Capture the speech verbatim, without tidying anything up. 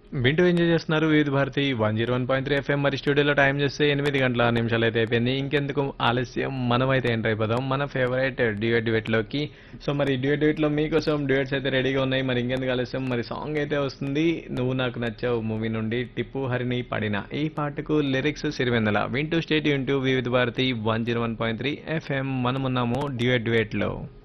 వింటూ ఎంజాయ్ చేస్తున్నారు వివిధ Bharati one zero one point three FM. మరి స్టూడియోలో టైం చేస్తే ఎనిమిది గంటల ఆరు నిమిషాలు అయితే అయిపోయింది. ఇంకెందుకు ఆలస్యం, మనమైతే ఎంటర్ అయిపోదాం మన ఫేవరెట్ డ్యూయట్ డ్యూయట్లోకి. సో మరి డ్యూయట్ డ్యూయట్లో మీకోసం డ్యూయట్స్ అయితే రెడీగా ఉన్నాయి. మరి ఇంకెందుకు ఆలస్యం, మరి సాంగ్ అయితే వస్తుంది. నువ్వు నాకు నచ్చావు మూవీ నుండి టిప్పు హరిని పాడిన ఈ పాటకు లిరిక్స్ సిరివెన్నెల. వింటూ స్టేట్ వింటూ వివిధ Bharati one zero one point three FM. మనమున్నాము duet డ్యూయట్లో.